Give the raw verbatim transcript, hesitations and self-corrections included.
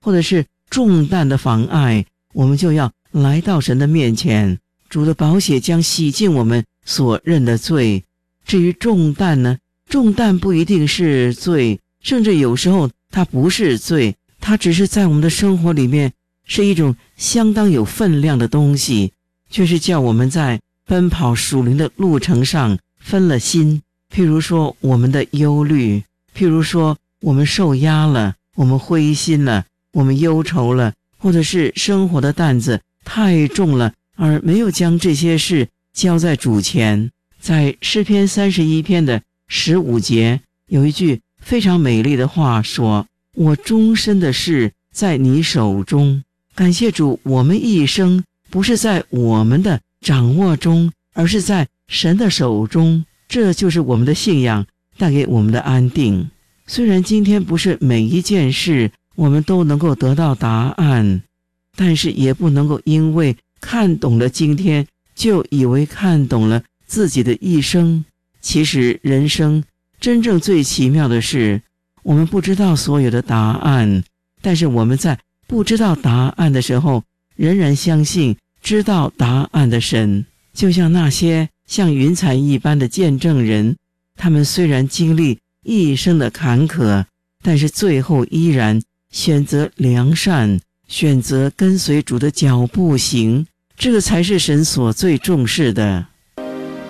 或者是重担的妨碍，我们就要来到神的面前。主的宝血将洗净我们所认的罪。至于重担呢，重担不一定是罪，甚至有时候它不是罪，它只是在我们的生活里面是一种相当有分量的东西，却是叫我们在奔跑属灵的路程上分了心。譬如说我们的忧虑，譬如说我们受压了，我们灰心了，我们忧愁了，或者是生活的担子太重了，而没有将这些事交在主前。在诗篇三十一篇的十五节有一句非常美丽的话说，我终身的事在你手中。感谢主，我们一生不是在我们的掌握中，而是在神的手中。这就是我们的信仰带给我们的安定。虽然今天不是每一件事我们都能够得到答案，但是也不能够因为看懂了今天就以为看懂了自己的一生。其实人生真正最奇妙的是，我们不知道所有的答案，但是我们在不知道答案的时候，仍然相信知道答案的神。就像那些像云彩一般的见证人，他们虽然经历一生的坎坷，但是最后依然选择良善，选择跟随主的脚步行，这个才是神所最重视的。